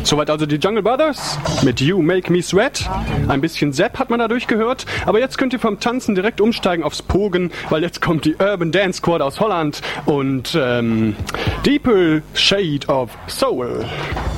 Soweit also die Jungle Brothers mit You Make Me Sweat. Ein bisschen Sepp hat man dadurch gehört, aber jetzt könnt ihr vom Tanzen direkt umsteigen aufs Pogen, weil jetzt kommt die Urban Dance Squad aus Holland und Deeper Shade of Soul.